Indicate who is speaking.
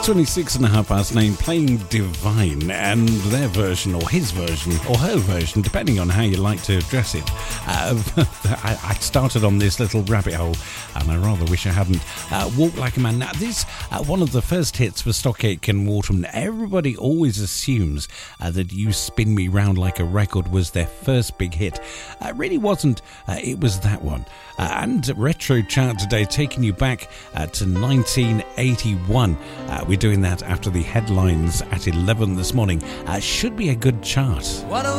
Speaker 1: 26 and a half past 9, playing Divine and their version, or his version, or her version, depending on how you like to address it. I started on this little rabbit hole, and I rather wish I hadn't. Walk Like a Man. Now, this one of the first hits for Stock Aitken Waterman. Everybody always assumes that You Spin Me Round Like a Record was their first big hit. It really wasn't. It was that one. And Retro Chart today, taking you back to 1981. We're doing that after the headlines at 11 this morning. Should be a good chart.
Speaker 2: What